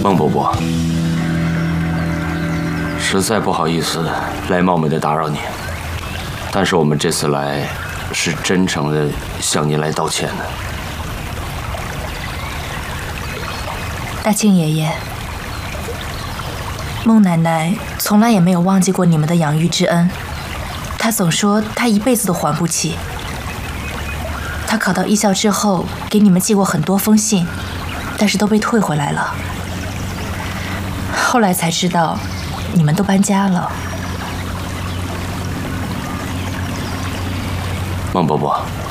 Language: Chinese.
孟伯伯，实在不好意思来冒昧的打扰您，但是我们这次来是真诚的向您来道歉的。 大庆爷爷，孟奶奶从来也没有忘记过你们的养育之恩，她总说她一辈子都还不起。她考到艺校之后，给你们寄过很多封信，但是都被退回来了。后来才知道，你们都搬家了。 孟伯伯，